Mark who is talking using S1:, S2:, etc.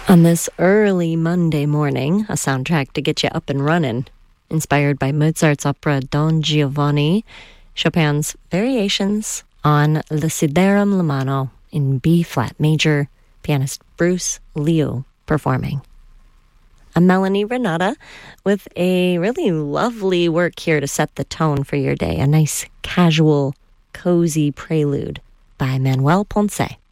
S1: On this early Monday morning, a soundtrack to get you up and running, inspired by Mozart's opera Don Giovanni, Chopin's variations on Le Siderum Lamano in B-flat major, pianist Bruce Liu performing. I'm Melanie Renata with a really lovely work here to set the tone for your day, a nice, casual, cozy prelude by Manuel Ponce.